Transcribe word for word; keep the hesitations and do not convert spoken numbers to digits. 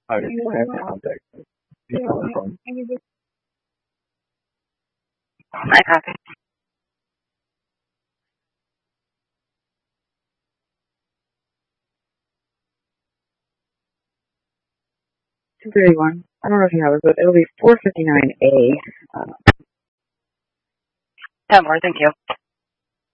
I just have contact. I copy. two thirty-one. I don't know if you have it, but it'll be four fifty-nine A. Uh, ten more, thank you.